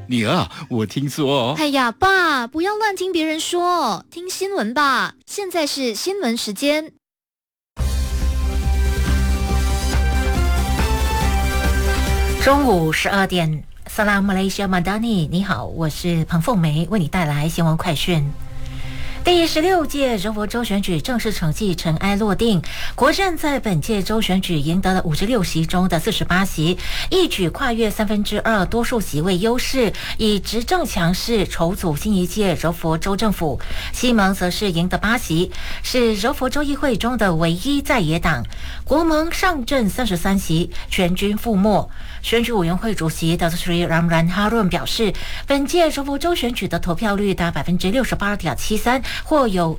女儿，我听说。 哎呀，爸，不要乱听别人说，听新闻吧。现在是新闻时间。 中午12点，萨拉马来西亚马达尼，你好，我是彭凤梅，为你带来新闻快讯。第16届柔佛州选举正式成绩尘埃落定，国阵在本届州选举赢得了56席中的48席，一举跨越2/3多数席位优势，以执政强势筹组新一届柔佛州政府。西蒙则是赢得8席，是柔佛州议会中的唯一在野党。国盟上阵33席，全军覆没。选举委员会主席 Dr. Sri Ramlan Harun 表示，本届柔佛州选举的投票率达 68.73%， 或有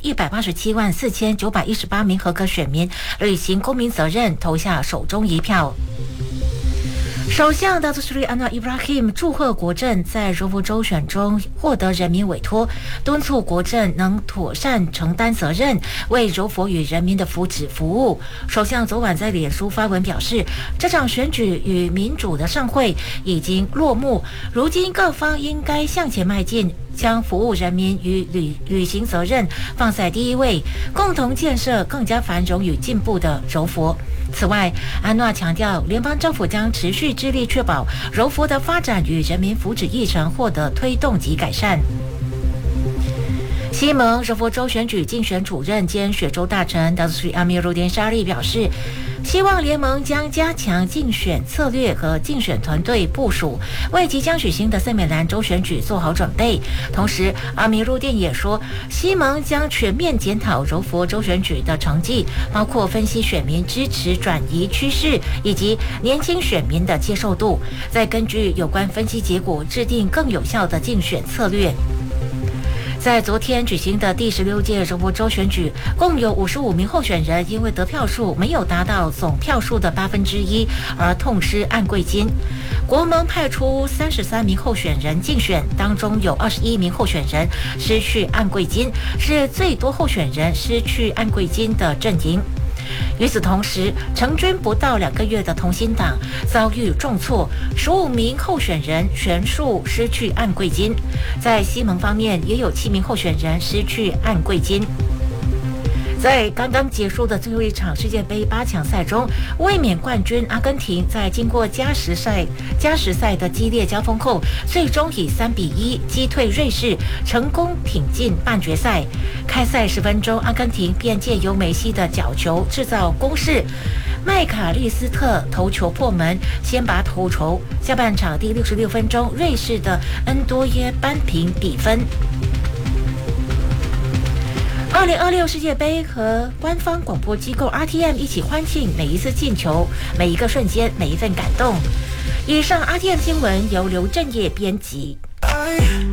1874918名合格选民履行公民责任，投下手中一票。首相 Dr. Sri Anwar Ibrahim 祝贺国阵在柔佛州选中获得人民委托，敦促国阵能妥善承担责任，为柔佛与人民的福祉服务。首相昨晚在脸书发文表示，这场选举与民主的盛会已经落幕，如今各方应该向前迈进，将服务人民与履行责任放在第一位，共同建设更加繁荣与进步的柔佛。此外，安诺强调，联邦政府将持续致力确保柔佛的发展与人民福祉议程获得推动及改善。西蒙柔佛州选举竞选主任兼雪州大臣 Dr. Sri Amiruddin Shari 表示，希望联盟将加强竞选策略和竞选团队部署，为即将举行的森美兰州选举做好准备。同时，阿米路店也说，西蒙将全面检讨柔佛州选举的成绩，包括分析选民支持转移趋势以及年轻选民的接受度，再根据有关分析结果制定更有效的竞选策略。在昨天举行的第16届柔佛州选举，共有55名候选人因为得票数没有达到总票数的1/8而痛失按柜金。国盟派出33名候选人竞选，当中有21名候选人失去按柜金，是最多候选人失去按柜金的阵营。与此同时，成军不到2个月的同心党遭遇重挫，15名候选人全数失去按柜金。在西蒙方面，也有7名候选人失去按柜金。在刚刚结束的最后一场世界杯8强赛中，卫冕冠军阿根廷在经过加时赛的激烈交锋后，最终以3-1击退瑞士，成功挺进半决赛。开赛10分钟，阿根廷便借由梅西的角球制造攻势，麦卡利斯特头球破门，先拔头筹。下半场第66分钟，瑞士的恩多耶扳平比分。2026世界杯和官方广播机构 RTM 一起欢庆每一次进球，每一个瞬间，每一份感动。以上 RTM 新闻由刘正业编辑。